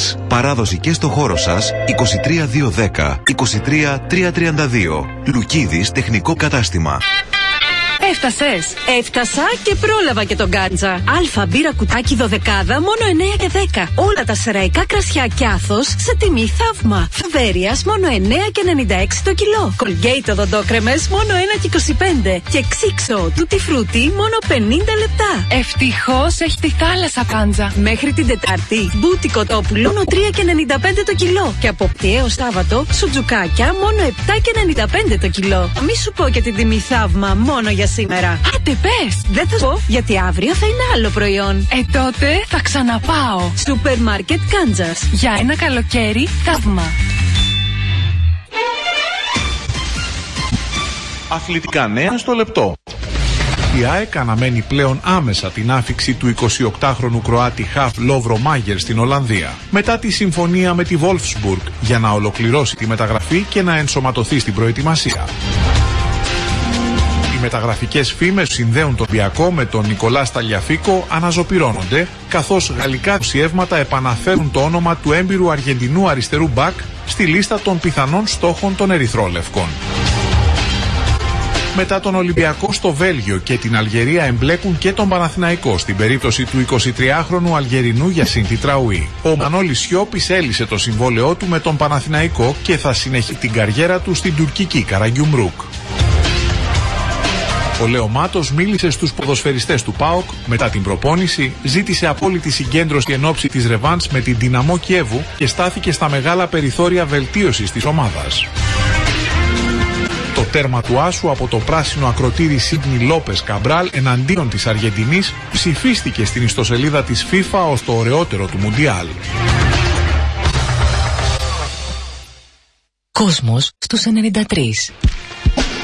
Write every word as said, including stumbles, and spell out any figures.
Κάντζας. Παράδοση και στο χώρο σας είκοσι τρία δύο δέκα είκοσι τρία τρία τριάντα δύο. Λουκίδης Τεχνικό Κατάστημα. Έφτασες! Έφτασα και πρόλαβα και τον Κάντζα. Αλφα μπύρα κουτάκι δωδεκάδα μόνο εννέα και δέκα. Όλα τα σεραϊκά κρασιά κι Άθος σε τιμή θαύμα. Φαβέριας μόνο εννέα και ενενήντα έξι το κιλό. Κολγκέιτ οδοντόκρεμες μόνο ένα και είκοσι πέντε. Και ξύξο τούτι φρούτι μόνο πενήντα λεπτά. Ευτυχώς έχει τη θάλασσα, Κάντζα. Μέχρι την Τετάρτη μπούτι κοτόπουλο μόνο τρία και ενενήντα πέντε το κιλό. Και από πτιαίο Σάββατο σουτζουκάκια μόνο επτά και ενενήντα πέντε το κιλό. Μη σου πω και την τιμή θαύμα μόνο για σήμερα. Άντε πες! Δεν θα σου πω, γιατί αύριο θα είναι άλλο προϊόν. Ε, τότε θα ξαναπάω. Σούπερ Μάρκετ Κάντζας. Για ένα καλοκαίρι θαύμα. Αθλητικά νέα στο λεπτό. Η ΑΕΚ αναμένει πλέον άμεσα την άφιξη του εικοσιοκτάχρονου Κροάτη χαφ Λόβρο Μάγερ στην Ολλανδία, μετά τη συμφωνία με τη Wolfsburg για να ολοκληρώσει τη μεταγραφή και να ενσωματωθεί στην προετοιμασία. Οι μεταγραφικές φήμες που συνδέουν τον Ολυμπιακό με τον Νικολά Σταλιαφίκο αναζωπυρώνονται, καθώς γαλλικά δημοσιεύματα επαναφέρουν το όνομα του έμπειρου Αργεντινού αριστερού μπακ στη λίστα των πιθανών στόχων των ερυθρόλευκων. Μετά τον Ολυμπιακό στο Βέλγιο και την Αλγερία εμπλέκουν και τον Παναθηναϊκό στην περίπτωση του εικοσιτριάχρονου Αλγερινού Γιασίντη Τραουί. Ο Μανώλης Σιώπης έλυσε το συμβόλαιό του με τον Παναθηναϊκό και θα συνεχίσει την καριέρα του στην τουρκική Καραγκιουμρούκ. Ο Λέο Μάτος μίλησε στους ποδοσφαιριστές του ΠΑΟΚ μετά την προπόνηση, ζήτησε απόλυτη συγκέντρωση εν ώψη της ρεβάνς με την Δυναμό Κιέβου και στάθηκε στα μεγάλα περιθώρια βελτίωσης της ομάδας. Το τέρμα του άσου από το πράσινο ακροτήρι Σίδνι Λόπες Καμπράλ εναντίον της Αργεντινής ψηφίστηκε στην ιστοσελίδα της FIFA ως το ωραιότερο του Μουντιάλ. Κόσμος στους ενενήντα τρία.